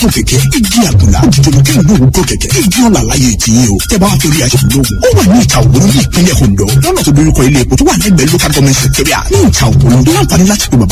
fún kẹ̀kẹ́ igi àgùnlá òjijì kẹ́hìn ló ń gọ́ kẹ̀kẹ́ igi ọ̀là láyé tìyẹn o tẹ́ bá wá torí aṣọ lóògùn ó wà ní ìta òwúrọ̀ ní ìpínlẹ̀ Ondo lọ́nà tó dorúkọ ilé epo tó wà lẹ́gbẹ̀ẹ́ local government secretariat ní ìta òwúrọ̀ láǹfààní láti pè bàbá